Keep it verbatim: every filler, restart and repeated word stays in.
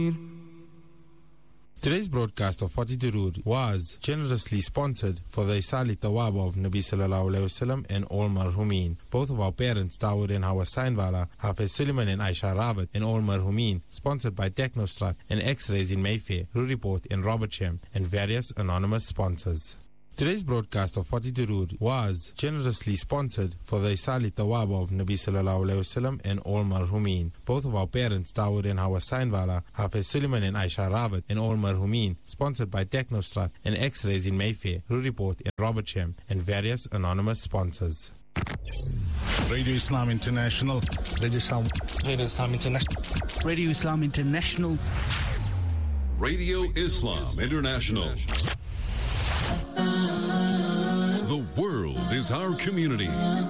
Today's broadcast of Forty Durood was generously sponsored for the Isali Tawab of Nabi Sallallahu Alaihi Wasallam and all marhumin. Both of our parents, Dawood and Hawa Sainwala, Hafiz Suleiman and Aisha Rabat, and all marhumin, sponsored by Technostrut and X-Rays in Mayfair, Ruriport and Robert Shem, and various anonymous sponsors. Today's broadcast of Forty Durood was generously sponsored for the Isali Tawab of Nabi Sallallahu Alaihi Wasallam and all marhumin. Both of our parents, Dawood and Hawa Sainwala, Hafiz Suleiman and Aisha Rabat, and all marhumin, sponsored by Technostrut and X-Rays in Mayfair, Ruriport and Robert Shem, and various anonymous sponsors. Radio Islam International. Radio Islam. Radio Islam International. Radio Islam International. Radio Islam International. The world is our community.